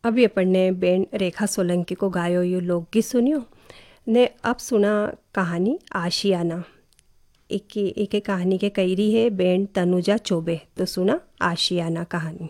अभी अपन ने बेन रेखा सोलंकी को गायो यो लोकगीत सुनियो ने। अब सुना कहानी आशियाना। एक कहानी के कैरी है बेन तनुजा चौबे। तो सुना आशियाना कहानी।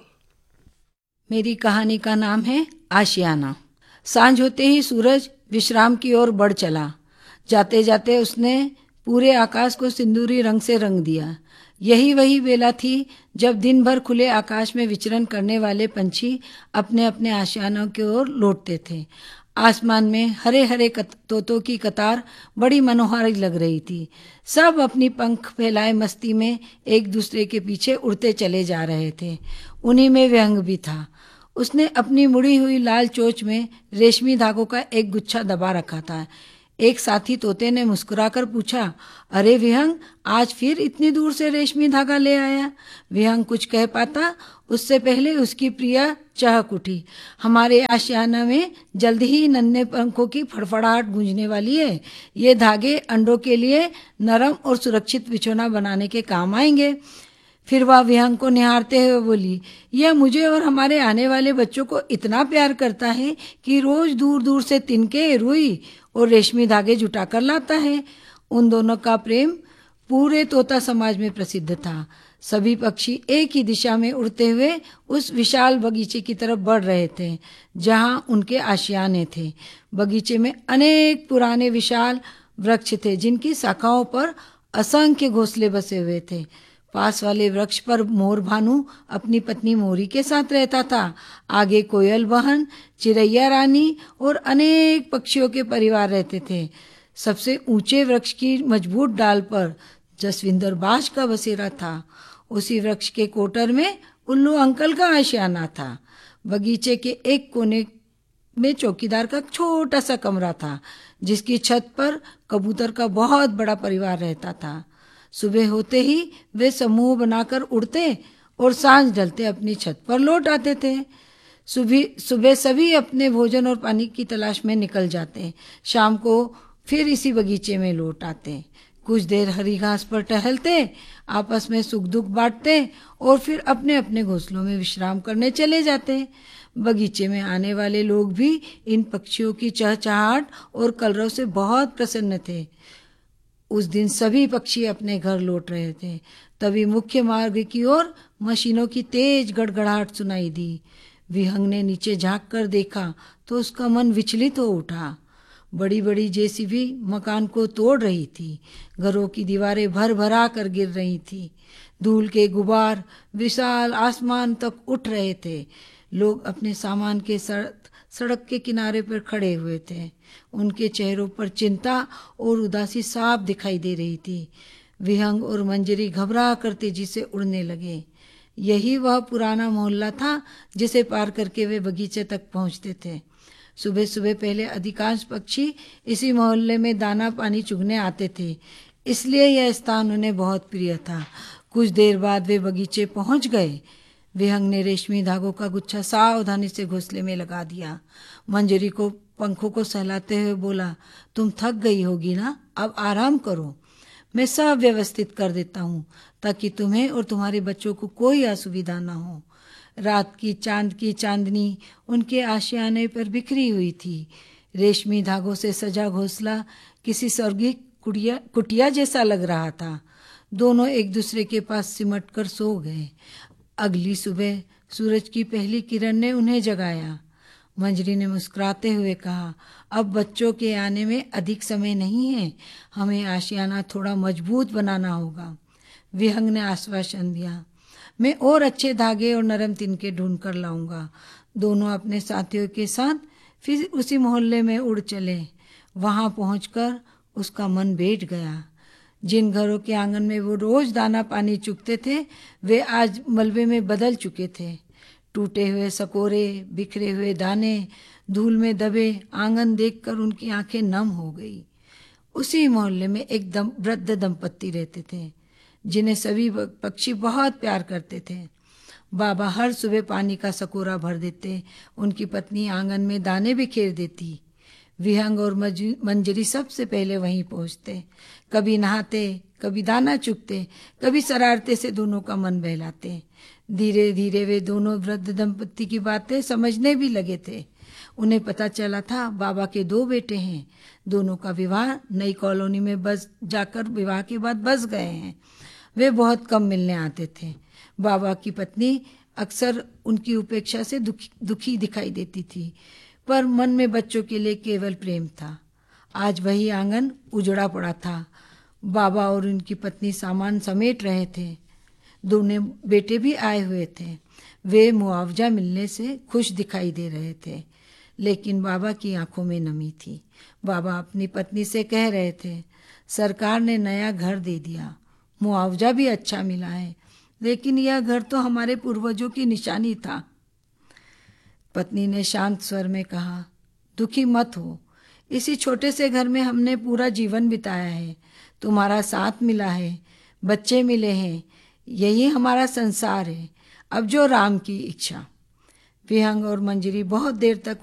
मेरी कहानी का नाम है आशियाना। सांझ होते ही सूरज विश्राम की ओर बढ़ चला। जाते जाते उसने पूरे आकाश को सिंदूरी रंग से रंग दिया। यही वही वेला थी जब दिन भर खुले आकाश में विचरण करने वाले पंछी अपने अपने आशियानों की ओर लौटते थे। आसमान में हरे हरे तोतों की कतार बड़ी मनोहारी लग रही थी। सब अपनी पंख फैलाए मस्ती में एक दूसरे के पीछे उड़ते चले जा रहे थे। उन्हीं में विहंग भी था। उसने अपनी मुड़ी हुई लाल चोंच में रेशमी धागों का एक गुच्छा दबा रखा था। एक साथी तोते ने मुस्कुराकर पूछा, अरे विहंग, आज फिर इतनी दूर से रेशमी धागा ले आया? विहंग कुछ कह पाता उससे पहले उसकी प्रिया चहक उठी, हमारे आशियाना में जल्द ही नन्हे पंखों की फड़फड़ाहट गूंजने वाली है। ये धागे अंडों के लिए नरम और सुरक्षित बिछौना बनाने के काम आएंगे। फिर वह विहंग को निहारते हुए बोली, यह मुझे और हमारे आने वाले बच्चों को इतना प्यार करता है कि रोज दूर दूर से तिनके, रुई और रेशमी धागे जुटा कर लाता है। उन दोनों का प्रेम पूरे तोता समाज में प्रसिद्ध था। सभी पक्षी एक ही दिशा में उड़ते हुए उस विशाल बगीचे की तरफ बढ़ रहे थे जहां उनके आशियाने थे। बगीचे में अनेक पुराने विशाल वृक्ष थे जिनकी शाखाओं पर असंख्य घोंसले बसे हुए थे। पास वाले वृक्ष पर मोर भानु अपनी पत्नी मोरी के साथ रहता था। आगे कोयल बहन, चिड़ैया रानी और अनेक पक्षियों के परिवार रहते थे। सबसे ऊंचे वृक्ष की मजबूत डाल पर जसविंदर बाज का बसेरा था। उसी वृक्ष के कोटर में उल्लू अंकल का आशियाना था। बगीचे के एक कोने में चौकीदार का छोटा सा कमरा था जिसकी छत पर कबूतर का बहुत बड़ा परिवार रहता था। सुबह होते ही वे समूह बनाकर उड़ते और सांझ ढलते अपनी छत पर लौट आते थे। सुबह सभी अपने भोजन और पानी की तलाश में निकल जाते। शाम को फिर इसी बगीचे में लौट आते। कुछ देर हरी घास पर टहलते, आपस में सुख दुख बांटते और फिर अपने अपने घोंसलों में विश्राम करने चले जाते। बगीचे में आने वाले लोग भी इन पक्षियों की चहचहाहट और कलरव से बहुत प्रसन्न थे। उस दिन सभी पक्षी अपने घर लौट रहे थे। तभी मुख्य मार्ग की ओर मशीनों की तेज गड़गड़ाहट सुनाई दी। विहंग ने नीचे झांक कर देखा तो उसका मन विचलित हो उठा। बड़ी बड़ी जेसीबी मकान को तोड़ रही थी। घरों की दीवारें भर भरा कर गिर रही थी। धूल के गुबार विशाल आसमान तक उठ रहे थे। लोग अपने सामान के सड़क के किनारे पर खड़े हुए थे। उनके चेहरों पर चिंता और उदासी साफ दिखाई दे रही थी। विहंग और मंजरी घबरा कर तेजी से उड़ने लगे। यही वह पुराना मोहल्ला था जिसे पार करके वे बगीचे तक पहुंचते थे। सुबह सुबह पहले अधिकांश पक्षी इसी मोहल्ले में दाना पानी चुगने आते थे, इसलिए यह स्थान उन्हें बहुत प्रिय था। कुछ देर बाद वे बगीचे पहुंच गए। विहंग ने रेशमी धागों का गुच्छा सावधानी से घोंसले में लगा दिया। मंजरी को पंखों को सहलाते हुए बोला, तुम थक गई होगी ना, अब आराम करो। मैं सब व्यवस्थित कर देता हूँ ताकि तुम्हें और तुम्हारे बच्चों को कोई असुविधा ना हो। रात की चांद की चांदनी उनके आशियाने पर बिखरी हुई थी। रेशमी धागों से सजा घोंसला किसी स्वर्गीय कुटिया जैसा लग रहा था। दोनों एक दूसरे के पास सिमट कर सो गए। अगली सुबह सूरज की पहली किरण ने उन्हें जगाया। मंजरी ने मुस्कुराते हुए कहा, अब बच्चों के आने में अधिक समय नहीं है, हमें आशियाना थोड़ा मजबूत बनाना होगा। विहंग ने आश्वासन दिया, मैं और अच्छे धागे और नरम तिनके ढूंढ कर लाऊंगा। दोनों अपने साथियों के साथ फिर उसी मोहल्ले में उड़ चले। वहां पहुंचकर उसका मन बैठ गया। जिन घरों के आंगन में वो रोज दाना पानी चुगते थे वे आज मलबे में बदल चुके थे। टूटे हुए सकोरे, बिखरे हुए दाने, धूल में दबे आंगन देखकर उनकी आंखें नम हो गई। उसी मोहल्ले में एक वृद्ध दंपत्ति रहते थे जिन्हें सभी पक्षी बहुत प्यार करते थे। बाबा हर सुबह पानी का सकोरा भर देते, उनकी पत्नी आंगन में दाने बिखेर देती। विहंग और मंजरी सबसे पहले वहीं पहुंचते। कभी नहाते, कभी दाना चुगते, कभी शरारते से दोनों का मन बहलाते। धीरे धीरे वे दोनों वृद्ध दंपत्ति की बातें समझने भी लगे थे। उन्हें पता चला था बाबा के 2 बेटे हैं। दोनों का विवाह नई कॉलोनी में बस जाकर विवाह के बाद बस गए हैं। वे बहुत कम मिलने आते थे। बाबा की पत्नी अक्सर उनकी उपेक्षा से दुखी दिखाई देती थी, पर मन में बच्चों के लिए केवल प्रेम था। आज वही आंगन उजड़ा पड़ा था। बाबा और उनकी पत्नी सामान समेट रहे थे। दोनों बेटे भी आए हुए थे। वे मुआवजा मिलने से खुश दिखाई दे रहे थे, लेकिन बाबा की आंखों में नमी थी। बाबा अपनी पत्नी से कह रहे थे, सरकार ने नया घर दे दिया, मुआवजा भी अच्छा मिला है, लेकिन यह घर तो हमारे पूर्वजों की निशानी था। पत्नी ने शांत स्वर में कहा, दुखी मत हो, इसी छोटे से घर में हमने पूरा जीवन बिताया है। तुम्हारा साथ मिला है, बच्चे मिले हैं, यही हमारा संसार है। अब जो राम की इच्छा। विहंग और मंजरी बहुत देर तक